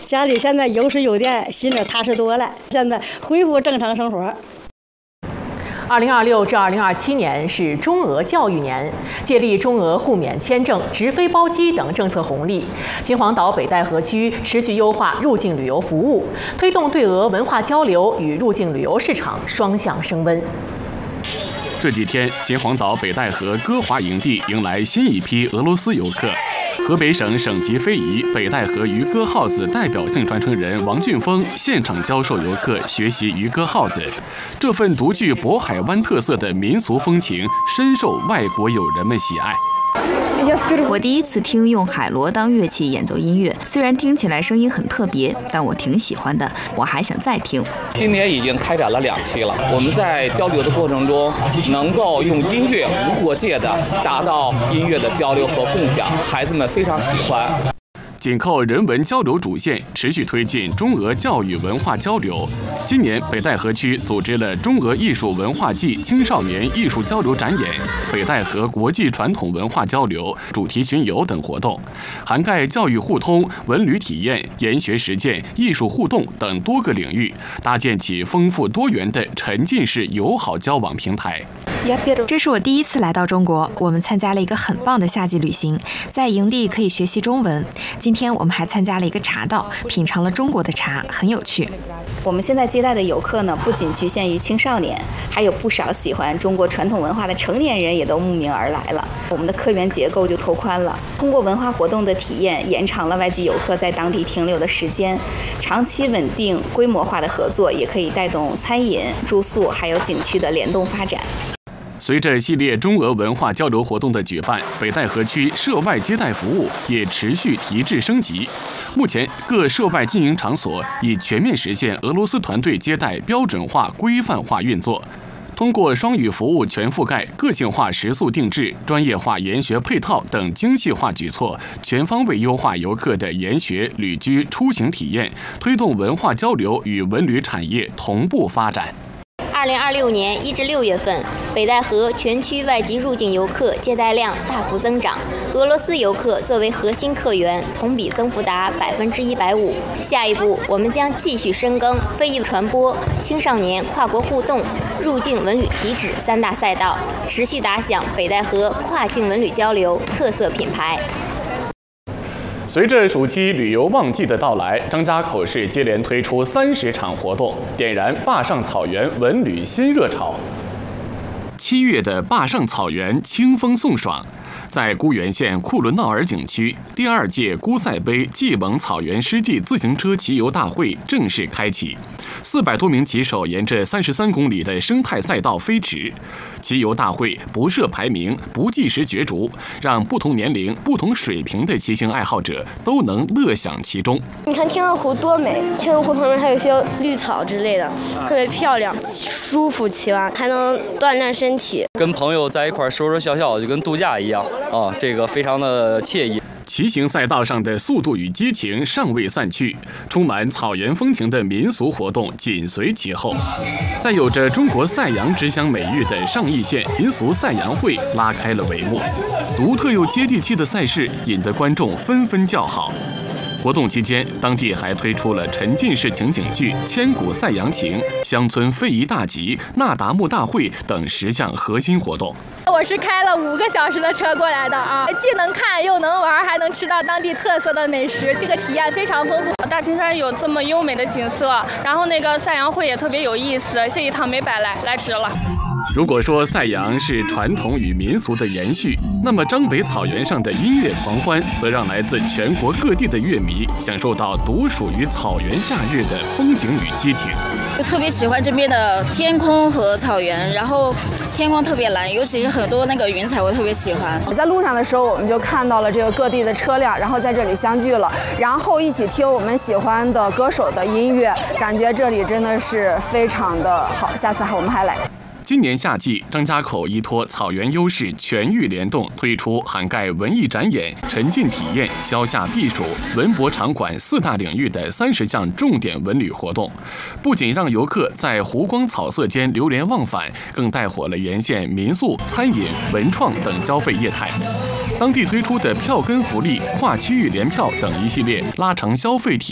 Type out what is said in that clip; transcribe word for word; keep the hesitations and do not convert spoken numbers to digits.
家里现在有水有电，心里踏实多了。现在恢复正常生活。 二零二六至二零二七年是中俄教育年，借力中俄互免签证、直飞包机等政策红利，秦皇岛北戴河区持续优化入境旅游服务，推动对俄文化交流与入境旅游市场双向升温。 这几天，秦皇岛北戴河歌华营地迎来新一批俄罗斯游客。河北省省级非遗北戴河渔歌号子代表性传承人王俊峰现场教授游客学习渔歌号子，这份独具渤海湾特色的民俗风情深受外国友人们喜爱。 我第一次听用海螺当乐器演奏音乐，虽然听起来声音很特别，但我挺喜欢的，我还想再听。 今年已经开展了两期了，我们在交流的过程中，能够用音乐无国界的达到音乐的交流和共享，孩子们非常喜欢。 紧扣人文交流主线，持续推进中俄教育文化交流。今年北戴河区组织了中俄艺术文化季青少年艺术交流展演、北戴河国际传统文化交流、主题巡游等活动，涵盖教育互通、文旅体验、研学实践、艺术互动等多个领域，搭建起丰富多元的沉浸式友好交往平台。 这是我第一次来到中国，我们参加了一个很棒的夏季旅行，在营地可以学习中文。今天我们还参加了一个茶道，品尝了中国的茶，很有趣。 我们现在接待的游客呢，不仅局限于青少年，还有不少喜欢中国传统文化的成年人也都慕名而来了。我们的客源结构就拓宽了，通过文化活动的体验，延长了外籍游客在当地停留的时间。长期稳定、规模化的合作，也可以带动餐饮、住宿还有景区的联动发展。 随着系列中俄文化交流活动的举办，北戴河区涉外接待服务也持续提质升级。目前，各涉外经营场所已全面实现俄罗斯团队接待标准化、规范化运作。通过双语服务全覆盖、个性化食宿定制、专业化研学配套等精细化举措，全方位优化游客的研学、旅居、出行体验，推动文化交流与文旅产业同步发展。 二零二六年一至六月份，北戴河全区外籍入境游客接待量大幅增长，俄罗斯游客作为核心客源，同比增幅达百分之一百五。下一步，我们将继续深耕非遗传播、青少年跨国互动、入境文旅体脂三大赛道，持续打响北戴河跨境文旅交流特色品牌。 随着暑期旅游旺季的到来，张家口市接连推出三十场活动，点燃坝上草原文旅新热潮。七月的坝上草原清风送爽，在沽源县库伦闹尔景区，第二届姑赛杯蓟蒙草原湿地自行车骑游大会正式开启。四百多名骑手沿着三十三公里的生态赛道飞驰，骑游大会不设排名，不计时角逐，让不同年龄、不同水平的骑行爱好者都能乐享其中。 你看天鹅湖多美，天鹅湖旁边还有一些绿草之类的，特别漂亮，舒服，骑完还能锻炼身体。 跟朋友在一块说说笑笑，就跟度假一样啊，这个非常的惬意。 骑行赛道上的速度与激情尚未散去，充满草原风情的民俗活动紧随其后。在有着中国赛扬之乡美誉的上义县民俗赛扬会拉开了帷幕，独特又接地气的赛事引得观众纷纷叫好。活动期间，当地还推出了沉浸式情景剧《千古赛扬情》、乡村非遗大集、那达慕大会等十项核心活动。 我是开了五个小时的车过来的啊，既能看又能玩，还能吃到当地特色的美食，这个体验非常丰富。 大青山有这么优美的景色，然后那个赛扬会也特别有意思，这一趟没白来，来值了。 如果说赛扬是传统与民俗的延续，那么张北草原上的音乐狂欢，则让来自全国各地的乐迷享受到独属于草原夏日的风景与激情。 就特别喜欢这边的天空和草原，然后天空特别蓝，尤其是很多那个云彩，我特别喜欢。 在路上的时候，我们就看到了这个各地的车辆，然后在这里相聚了，然后一起听我们喜欢的歌手的音乐，感觉这里真的是非常的好。下次我们还来。 今年夏季，张家口依托草原优势全域联动，推出涵盖文艺展演、沉浸体验、消夏避暑、文博场馆四大领域的三十项重点文旅活动，不仅让游客在湖光草色间流连忘返，更带火了沿线民宿、餐饮、文创等消费业态。当地推出的票根福利、跨区域联票等一系列拉长消费体